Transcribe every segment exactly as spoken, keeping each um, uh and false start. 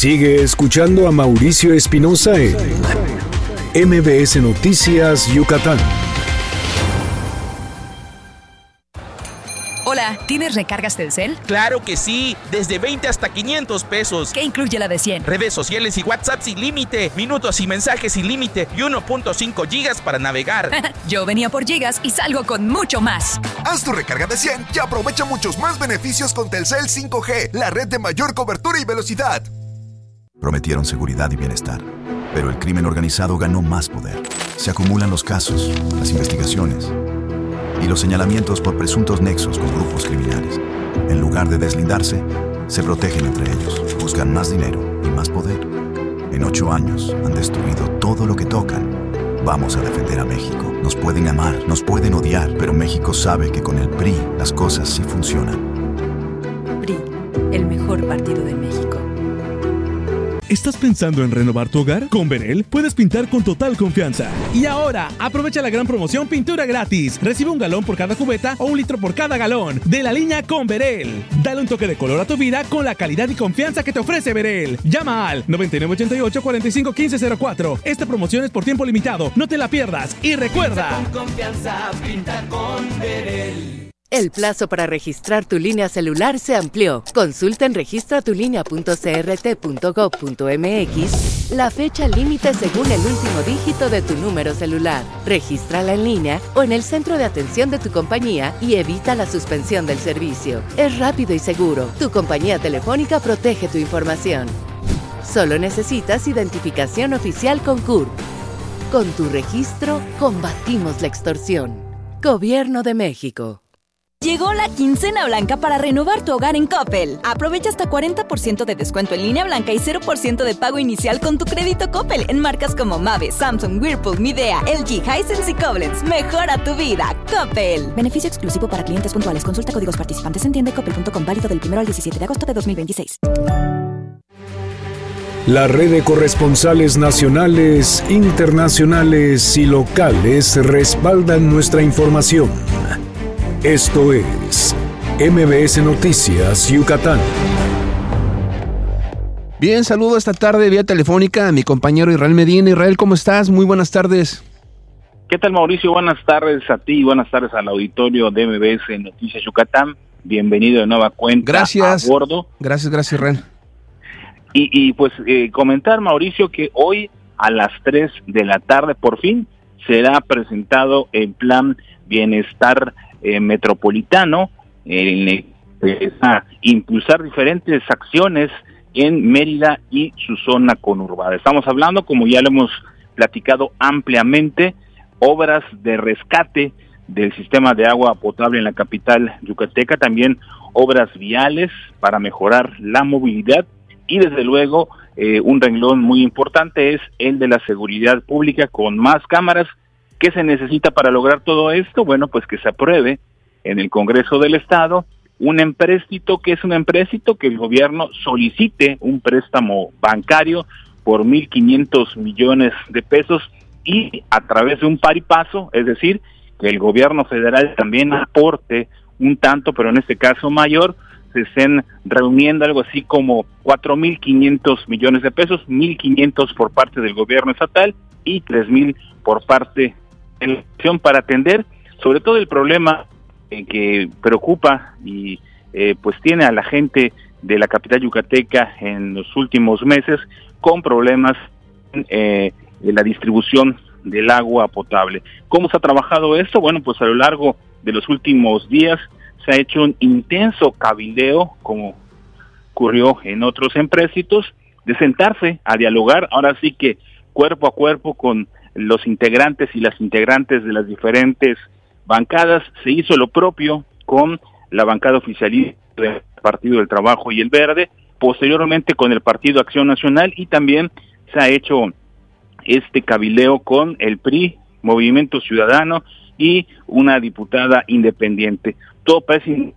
Sigue escuchando a Mauricio Espinosa en M B S Noticias Yucatán. Hola, ¿tienes recargas Telcel? ¡Claro que sí! Desde veinte hasta quinientos pesos. ¿Qué incluye la de cien? Redes sociales y WhatsApp sin límite, minutos y mensajes sin límite y uno punto cinco gigas para navegar. Yo venía por gigas y salgo con mucho más. Haz tu recarga de cien y aprovecha muchos más beneficios con Telcel cinco G, la red de mayor cobertura y velocidad. Prometieron seguridad y bienestar, pero el crimen organizado ganó más poder. Se acumulan los casos, las investigaciones y los señalamientos por presuntos nexos con grupos criminales. En lugar de deslindarse, se protegen entre ellos, buscan más dinero y más poder. En ocho años han destruido todo lo que tocan. Vamos a defender a México. Nos pueden amar, nos pueden odiar, pero México sabe que con el P R I las cosas sí funcionan. P R I, el mejor partido de México. ¿Estás pensando en renovar tu hogar? Con Verel puedes pintar con total confianza. Y ahora, aprovecha la gran promoción Pintura Gratis. Recibe un galón por cada cubeta o un litro por cada galón de la línea con Verel. Dale un toque de color a tu vida con la calidad y confianza que te ofrece Verel. Llama al noventa y nueve ochenta y ocho, cuarenta y cinco, quince cero cuatro. Esta promoción es por tiempo limitado. No te la pierdas. Y recuerda... Pinta con confianza, pinta con Verel. El plazo para registrar tu línea celular se amplió. Consulta en registra tu línea punto c r t punto gov punto m x la fecha límite según el último dígito de tu número celular. Regístrala en línea o en el centro de atención de tu compañía y evita la suspensión del servicio. Es rápido y seguro. Tu compañía telefónica protege tu información. Solo necesitas identificación oficial con C U R P. Con tu registro, combatimos la extorsión. Gobierno de México. Llegó la quincena blanca para renovar tu hogar en Coppel. Aprovecha hasta cuarenta por ciento de descuento en línea blanca y cero por ciento de pago inicial con tu crédito Coppel en marcas como Mave, Samsung, Whirlpool, Midea, L G, Hisense y Koblenz. Mejora tu vida, Coppel. Beneficio exclusivo para clientes puntuales. Consulta códigos participantes en tienda y coppel punto com, válido del primero al diecisiete de agosto de dos mil veintiséis. La red de corresponsales nacionales, internacionales y locales respaldan nuestra información. Esto es M B S Noticias Yucatán. Bien, saludo esta tarde vía telefónica a mi compañero Israel Medina. Israel, ¿cómo estás? Muy buenas tardes. ¿Qué tal, Mauricio? Buenas tardes a ti y buenas tardes al auditorio de M B S Noticias Yucatán. Bienvenido de nueva cuenta gracias. a bordo. Gracias, gracias, Israel. Y, y pues eh, comentar, Mauricio, que hoy a las tres de la tarde por fin será presentado el Plan Bienestar Eh, metropolitano, en el que a impulsar diferentes acciones en Mérida y su zona conurbada. Estamos hablando, como ya lo hemos platicado ampliamente, obras de rescate del sistema de agua potable en la capital yucateca, también obras viales para mejorar la movilidad y desde luego eh, un renglón muy importante es el de la seguridad pública con más cámaras. ¿Qué se necesita para lograr todo esto? Bueno, pues que se apruebe en el Congreso del Estado un empréstito, que es un empréstito que el gobierno solicite un préstamo bancario por mil quinientos millones de pesos y a través de un par y paso, es decir, que el gobierno federal también aporte un tanto, pero en este caso mayor, se estén reuniendo algo así como cuatro mil quinientos millones de pesos, mil quinientos por parte del gobierno estatal y tres mil por parte para atender sobre todo el problema eh, que preocupa y eh, pues tiene a la gente de la capital yucateca en los últimos meses con problemas eh, de la distribución del agua potable. ¿Cómo se ha trabajado esto? Bueno, pues a lo largo de los últimos días se ha hecho un intenso cabildeo, como ocurrió en otros empréstitos, de sentarse a dialogar, ahora sí que cuerpo a cuerpo con los integrantes y las integrantes de las diferentes bancadas. Se hizo lo propio con la bancada oficialista del Partido del Trabajo y el Verde, posteriormente con el Partido Acción Nacional y también se ha hecho este cabildeo con el P R I, Movimiento Ciudadano y una diputada independiente. Todo parece,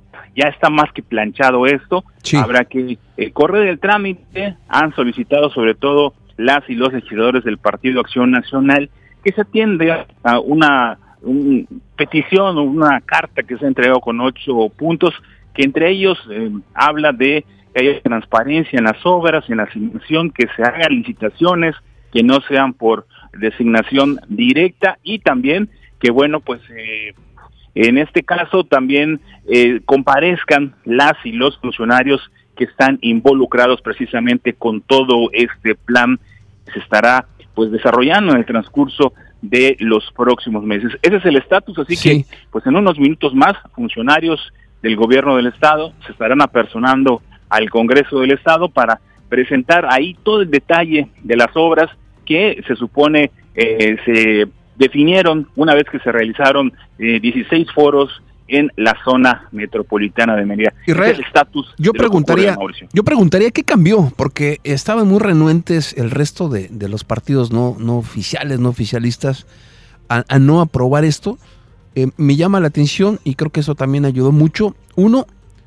ya está más que planchado esto, sí. Habrá que eh, correr el trámite. Han solicitado sobre todo las y los legisladores del Partido Acción Nacional que se atiende a una un, petición o una carta que se ha entregado con ocho puntos, que entre ellos eh, habla de que haya transparencia en las obras, en la asignación, que se hagan licitaciones que no sean por designación directa y también que, bueno, pues eh, en este caso también eh, comparezcan las y los funcionarios que están involucrados precisamente con todo este plan que se estará pues desarrollando en el transcurso de los próximos meses. Ese es el estatus, así sí. que pues en unos minutos más funcionarios del gobierno del estado se estarán apersonando al Congreso del Estado para presentar ahí todo el detalle de las obras que se supone eh, se definieron una vez que se realizaron eh, dieciséis foros en la zona metropolitana de Mérida. Israel, es el estatus. Yo preguntaría, yo preguntaría qué cambió, porque estaban muy renuentes el resto de, de los partidos no, no oficiales, no oficialistas, a, a no aprobar esto. Eh, me llama la atención y creo que eso también ayudó mucho. Uno,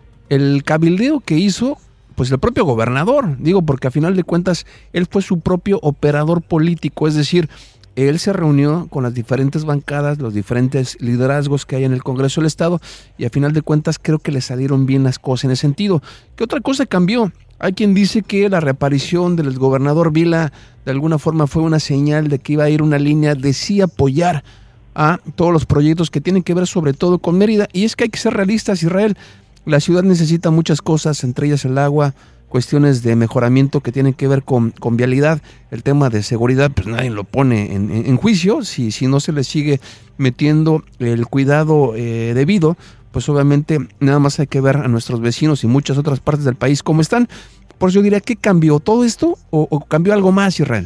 el cabildeo que hizo pues el propio gobernador, digo, porque a final de cuentas él fue su propio operador político, es decir, él se reunió con las diferentes bancadas, los diferentes liderazgos que hay en el Congreso del Estado y a final de cuentas creo que le salieron bien las cosas en ese sentido. ¿Qué otra cosa cambió? Hay quien dice que la reaparición del gobernador Vila de alguna forma fue una señal de que iba a ir una línea de sí apoyar a todos los proyectos que tienen que ver sobre todo con Mérida. Y es que hay que ser realistas, Israel. La ciudad necesita muchas cosas, entre ellas el agua, cuestiones de mejoramiento que tienen que ver con, con vialidad. El tema de seguridad, pues nadie lo pone en, en, en juicio. Si, si no se le sigue metiendo el cuidado eh, debido, pues obviamente nada más hay que ver a nuestros vecinos y muchas otras partes del país cómo están. Por eso yo diría, ¿qué cambió? ¿Todo esto o, o cambió algo más, Israel?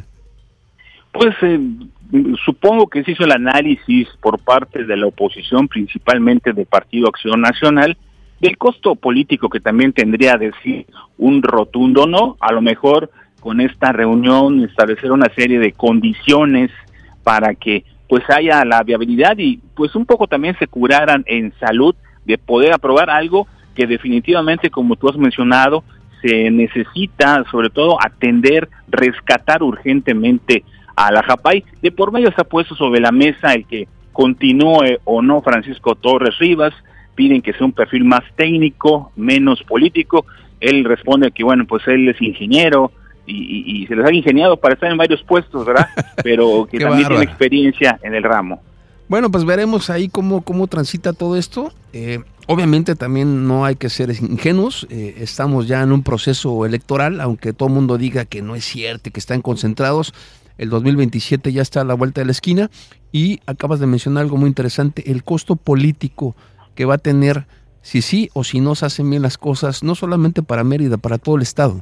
Pues eh, supongo que se hizo el análisis por parte de la oposición, principalmente del Partido Acción Nacional, del costo político que también tendría decir un rotundo no. A lo mejor con esta reunión establecer una serie de condiciones para que pues haya la viabilidad y pues un poco también se curaran en salud de poder aprobar algo que definitivamente, como tú has mencionado, se necesita sobre todo atender, rescatar urgentemente a la Japay. De por medio se ha puesto sobre la mesa el que continúe o no Francisco Torres Rivas. Piden que sea un perfil más técnico, menos político. Él responde que, bueno, pues él es ingeniero y, y, y se les ha ingeniado para estar en varios puestos, ¿verdad? Pero que también bárbaro. Tiene experiencia en el ramo. Bueno, pues veremos ahí cómo, cómo transita todo esto. Eh, obviamente también no hay que ser ingenuos. Eh, estamos ya en un proceso electoral, aunque todo el mundo diga que no es cierto, que están concentrados. El dos mil veintisiete ya está a la vuelta de la esquina y acabas de mencionar algo muy interesante, el costo político que va a tener si sí o si no se hacen bien las cosas, no solamente para Mérida, para todo el estado.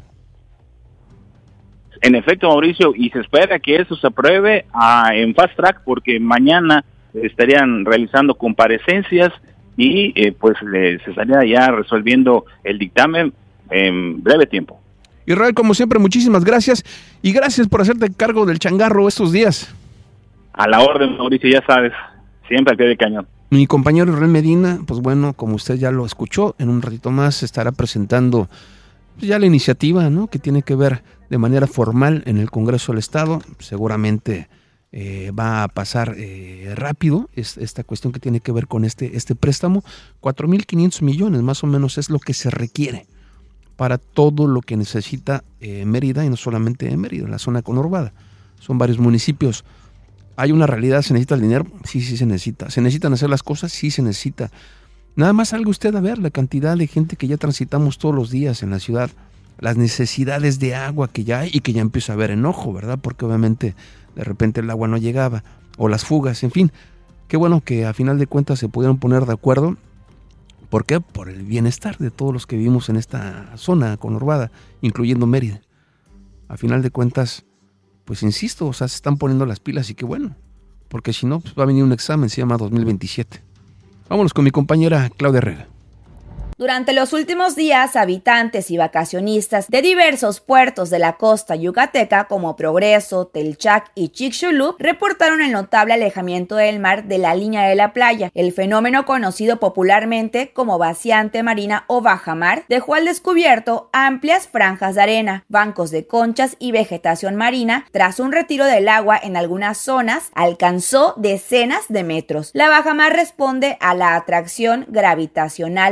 En efecto, Mauricio, y se espera que eso se apruebe ah, en fast track, porque mañana estarían realizando comparecencias y eh, pues eh, se estaría ya resolviendo el dictamen en breve tiempo. Israel, como siempre, muchísimas gracias y gracias por hacerte cargo del changarro estos días. A la orden, Mauricio, ya sabes, siempre al pie del cañón. Mi compañero Israel Medina, pues bueno, como usted ya lo escuchó, en un ratito más estará presentando ya la iniciativa, ¿no?, que tiene que ver de manera formal en el Congreso del Estado. Seguramente eh, va a pasar eh, rápido es, esta cuestión que tiene que ver con este, este préstamo. cuatro mil quinientos millones más o menos es lo que se requiere para todo lo que necesita eh, Mérida, y no solamente Mérida, la zona conurbada. Son varios municipios. ¿Hay una realidad? ¿Se necesita el dinero? Sí, sí se necesita. ¿Se necesitan hacer las cosas? Sí se necesita. Nada más salga usted a ver la cantidad de gente que ya transitamos todos los días en la ciudad, las necesidades de agua que ya hay y que ya empieza a haber enojo, ¿verdad? Porque obviamente de repente el agua no llegaba, o las fugas, en fin. Qué bueno que a final de cuentas se pudieron poner de acuerdo. ¿Por qué? Por el bienestar de todos los que vivimos en esta zona conurbada, incluyendo Mérida. A final de cuentas, pues insisto, o sea, se están poniendo las pilas y qué bueno, porque si no, pues va a venir un examen, se llama dos mil veintisiete. Vámonos con mi compañera Claudia Herrera. Durante los últimos días, habitantes y vacacionistas de diversos puertos de la costa yucateca como Progreso, Telchac y Chicxulub reportaron el notable alejamiento del mar de la línea de la playa. El fenómeno, conocido popularmente como vaciante marina o bajamar, dejó al descubierto amplias franjas de arena, bancos de conchas y vegetación marina. Tras un retiro del agua en algunas zonas, alcanzó decenas de metros. La bajamar responde a la atracción gravitacional acumulada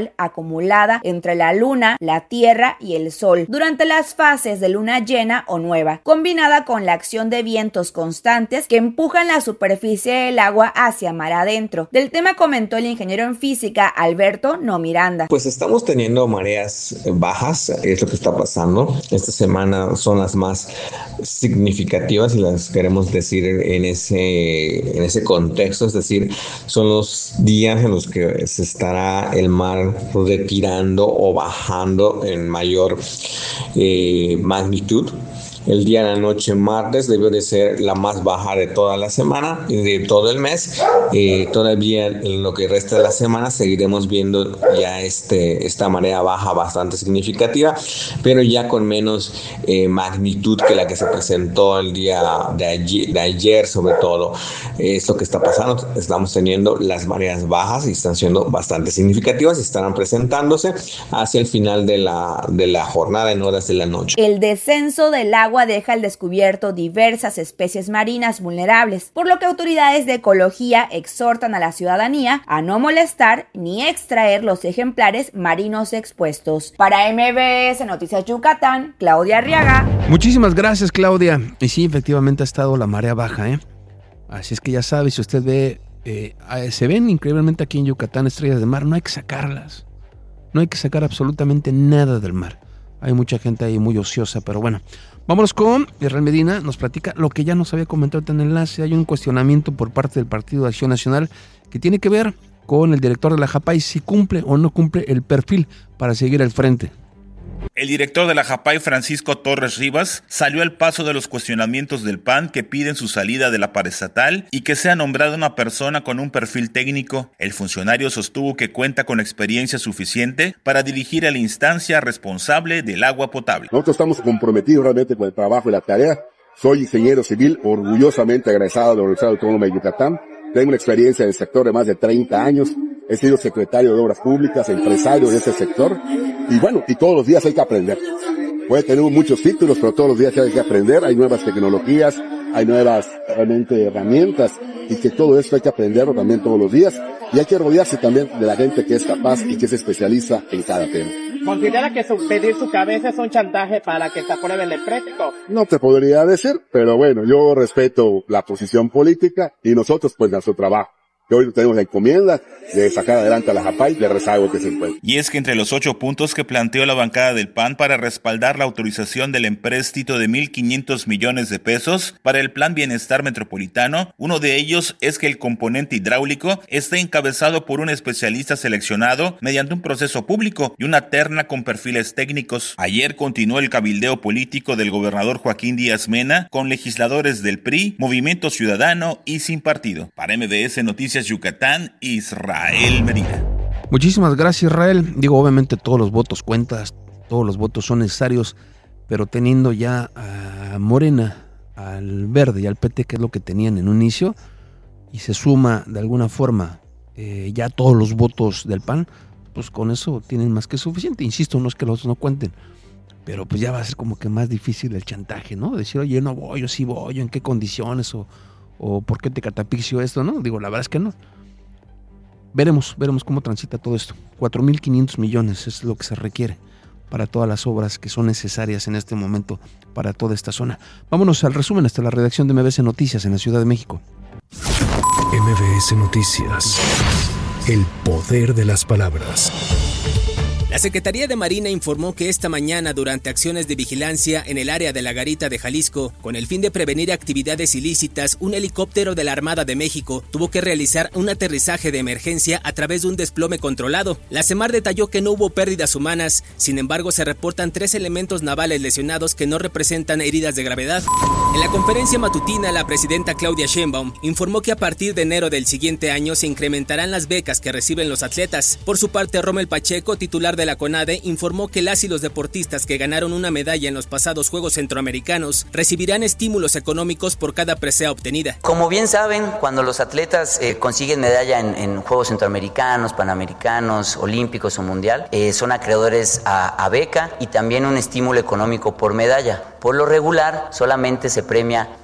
acumulada entre la luna, la tierra y el sol durante las fases de luna llena o nueva, combinada con la acción de vientos constantes que empujan la superficie del agua hacia mar adentro. Del tema comentó el ingeniero en física Alberto No Miranda. Pues estamos teniendo mareas bajas, es lo que está pasando. Esta semana son las más significativas y las queremos decir en ese, en ese contexto, es decir, son los días en los que se estará el mar retirando o bajando en mayor eh, magnitud. El día de la noche martes debió de ser la más baja de toda la semana y de todo el mes. Eh, todavía en lo que resta de la semana seguiremos viendo ya este, esta marea baja bastante significativa, pero ya con menos eh, magnitud que la que se presentó el día de ayer, de ayer sobre todo. Eh, es lo que está pasando. Estamos teniendo las mareas bajas y están siendo bastante significativas y estarán presentándose hacia el final de la, de la jornada en horas de la noche. El descenso del agua deja al descubierto diversas especies marinas vulnerables, por lo que autoridades de ecología exhortan a la ciudadanía a no molestar ni extraer los ejemplares marinos expuestos. Para M B S Noticias Yucatán, Claudia Arriaga. Muchísimas gracias, Claudia. Y sí, efectivamente ha estado la marea baja, ¿eh? Así es que ya sabe, si usted ve, eh, se ven increíblemente aquí en Yucatán estrellas de mar, no hay que sacarlas. No hay que sacar absolutamente nada del mar. Hay mucha gente ahí muy ociosa, pero bueno. Vámonos con Israel Medina, nos platica lo que ya nos había comentado en el enlace. Hay un cuestionamiento por parte del Partido de Acción Nacional que tiene que ver con el director de la JAPAI, si cumple o no cumple el perfil para seguir al frente. El director de la JAPAI, Francisco Torres Rivas, salió al paso de los cuestionamientos del P A N que piden su salida de la paraestatal y que sea nombrada una persona con un perfil técnico. El funcionario sostuvo que cuenta con experiencia suficiente para dirigir a la instancia responsable del agua potable. Nosotros estamos comprometidos realmente con el trabajo y la tarea. Soy ingeniero civil, orgullosamente egresado de la Universidad Autónoma de Yucatán. Tengo una experiencia en el sector de más de treinta años. He sido secretario de Obras Públicas, empresario de ese sector. Y bueno, y todos los días hay que aprender. Puede tener muchos títulos, pero todos los días hay que aprender. Hay nuevas tecnologías, hay nuevas realmente herramientas. Y que todo esto hay que aprenderlo también todos los días. Y hay que rodearse también de la gente que es capaz y que se especializa en cada tema. ¿Considera que su, pedir su cabeza es un chantaje para que se apruebe el empréstito? No te podría decir, pero bueno, yo respeto la posición política y nosotros pues nuestro trabajo. Que hoy tenemos la encomienda de sacar adelante a la JAPAI de rezago que se encuentra. Y es que entre los ocho puntos que planteó la bancada del P A N para respaldar la autorización del empréstito de mil quinientos millones de pesos para el Plan Bienestar Metropolitano, uno de ellos es que el componente hidráulico esté encabezado por un especialista seleccionado mediante un proceso público y una terna con perfiles técnicos. Ayer continuó el cabildeo político del gobernador Joaquín Díaz Mena con legisladores del P R I, Movimiento Ciudadano y Sin Partido. Para M B S Noticias Yucatán, Israel Medina. Muchísimas gracias, Israel. Digo, obviamente todos los votos cuentan, todos los votos son necesarios, pero teniendo ya a Morena, al Verde y al P T, que es lo que tenían en un inicio, y se suma de alguna forma eh, ya todos los votos del P A N, pues con eso tienen más que suficiente. Insisto, no es que los otros no cuenten, pero pues ya va a ser como que más difícil el chantaje, ¿no? Decir, oye, no voy, yo sí voy, ¿en qué condiciones? O o por qué te catapixio esto, ¿no? Digo, la verdad es que no. Veremos, veremos cómo transita todo esto. cuatro mil quinientos millones es lo que se requiere para todas las obras que son necesarias en este momento para toda esta zona. Vámonos al resumen hasta la redacción de M B S Noticias en la Ciudad de México. M B S Noticias. El poder de las palabras. La Secretaría de Marina informó que esta mañana, durante acciones de vigilancia en el área de la Garita de Jalisco, con el fin de prevenir actividades ilícitas, un helicóptero de la Armada de México tuvo que realizar un aterrizaje de emergencia a través de un desplome controlado. La Semar detalló que no hubo pérdidas humanas, sin embargo se reportan tres elementos navales lesionados que no representan heridas de gravedad. En la conferencia matutina, la presidenta Claudia Sheinbaum informó que a partir de enero del siguiente año se incrementarán las becas que reciben los atletas. Por su parte, Rommel Pacheco, titular de de la CONADE, informó que las y los deportistas que ganaron una medalla en los pasados Juegos Centroamericanos recibirán estímulos económicos por cada presea obtenida. Como bien saben, cuando los atletas eh, consiguen medalla en, en Juegos Centroamericanos, Panamericanos, Olímpicos o Mundial, eh, son acreedores a, a beca y también un estímulo económico por medalla. Por lo regular, solamente se premia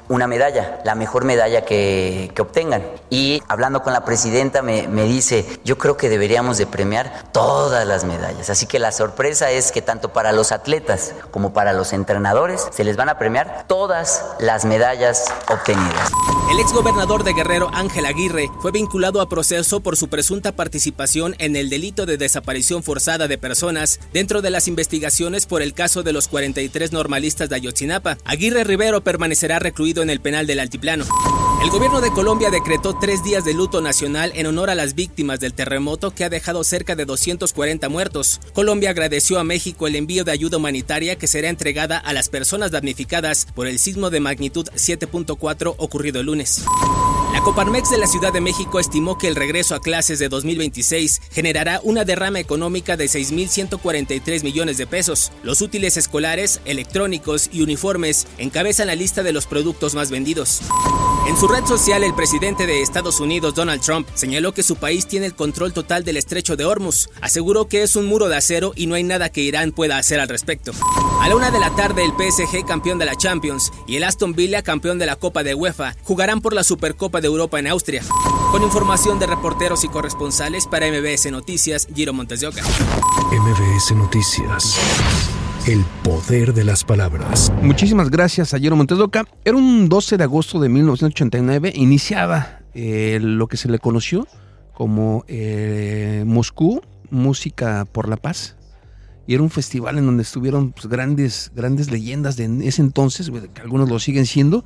una medalla, la mejor medalla que, que obtengan. Y hablando con la presidenta me, me dice, yo creo que deberíamos de premiar todas las medallas. Así que la sorpresa es que tanto para los atletas como para los entrenadores se les van a premiar todas las medallas obtenidas. El exgobernador de Guerrero, Ángel Aguirre, fue vinculado a proceso por su presunta participación en el delito de desaparición forzada de personas dentro de las investigaciones por el caso de los cuarenta y tres normalistas de Ayotzinapa. Aguirre Rivero permanecerá recluido en el penal del Altiplano. El gobierno de Colombia decretó tres días de luto nacional en honor a las víctimas del terremoto que ha dejado cerca de doscientos cuarenta muertos. Colombia agradeció a México el envío de ayuda humanitaria que será entregada a las personas damnificadas por el sismo de magnitud siete punto cuatro ocurrido el lunes. La Coparmex de la Ciudad de México estimó que el regreso a clases de dos mil veintiséis generará una derrama económica de seis mil ciento cuarenta y tres millones de pesos. Los útiles escolares, electrónicos y uniformes encabezan la lista de los productos más vendidos. En su red social, el presidente de Estados Unidos, Donald Trump, señaló que su país tiene el control total del estrecho de Hormuz. Aseguró que es un muro de acero y no hay nada que Irán pueda hacer al respecto. A la una de la tarde, el P S G, campeón de la Champions, y el Aston Villa, campeón de la Copa de UEFA, jugarán por la Supercopa de Europa en Austria. Con información de reporteros y corresponsales para M B S Noticias, Giro Montes de Oca. M B S Noticias. El poder de las palabras. Muchísimas gracias a Giro Montes de Oca. Era un doce de agosto de mil novecientos ochenta y nueve, iniciaba eh, lo que se le conoció como eh, Moscú, Música por la Paz. Y era un festival en donde estuvieron pues, grandes, grandes leyendas de ese entonces, que algunos lo siguen siendo.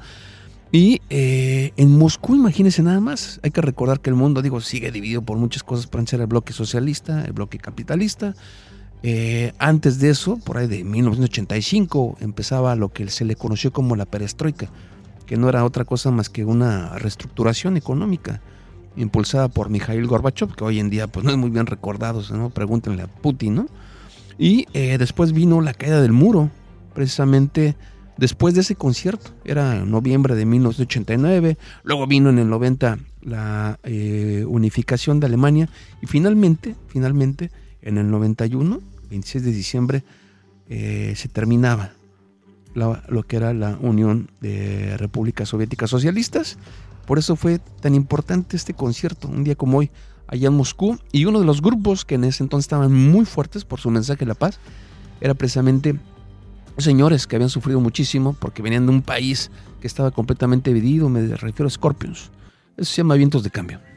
Y eh, en Moscú, imagínense nada más, hay que recordar que el mundo, digo, sigue dividido por muchas cosas, para ser el bloque socialista, el bloque capitalista. Eh, antes de eso, por ahí de mil novecientos ochenta y cinco, empezaba lo que se le conoció como la perestroika, que no era otra cosa más que una reestructuración económica impulsada por Mikhail Gorbachev, que hoy en día pues no es muy bien recordado, ¿no? Pregúntenle a Putin, ¿no? Y eh, después vino la caída del muro, precisamente después de ese concierto, era noviembre de mil novecientos ochenta y nueve, luego vino en el noventa la eh, unificación de Alemania y finalmente, finalmente en el noventa y uno, veintiséis de diciembre, eh, se terminaba la, lo que era la Unión de Repúblicas Soviéticas Socialistas. Por eso fue tan importante este concierto, un día como hoy, allá en Moscú. Y uno de los grupos que en ese entonces estaban muy fuertes por su mensaje de la paz, era precisamente señores que habían sufrido muchísimo porque venían de un país que estaba completamente dividido. Me refiero a Scorpions. Eso se llama Vientos de Cambio.